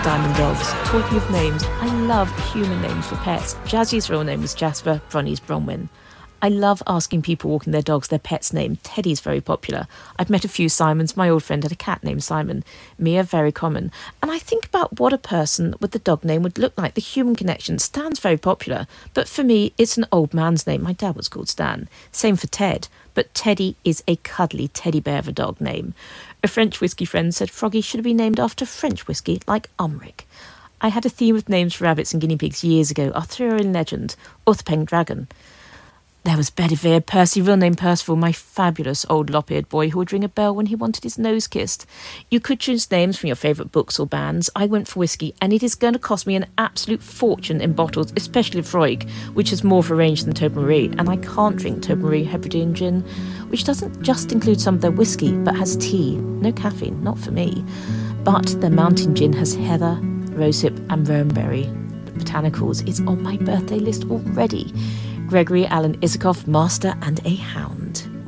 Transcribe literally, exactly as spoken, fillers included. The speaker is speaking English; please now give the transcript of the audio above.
Diamond Dogs. Talking of names, I love human names for pets. Jazzy's real name is Jasper, Bronny's Bronwyn. I love asking people walking their dogs their pet's name. Teddy's very popular. I've met a few Simons. My old friend had a cat named Simon. Mia, very common. And I think about what a person with the dog name would look like. The human connection. Stan's very popular. But for me, it's an old man's name. My dad was called Stan. Same for Ted. But Teddy is a cuddly teddy bear of a dog name. A French whiskey friend said Froggy should have been named after French whiskey, like Umric. I had a theme of names for rabbits and guinea pigs years ago. Arthurian legend. Orthopeng dragon. There was Bedivere, Percy, real name Percival, my fabulous old lop-eared boy who would ring a bell when he wanted his nose kissed. You could choose names from your favourite books or bands. I went for whiskey, and it is going to cost me an absolute fortune in bottles, especially Lefroy, which has more of a range than Tobermory, and I can't drink Tobermory Hebridean gin, which doesn't just include some of their whiskey, but has tea. No caffeine, not for me. But their mountain gin has heather, rosehip and rowanberry. Botanicals is on my birthday list already. Gregory Alan Isikoff, Master and a Hound.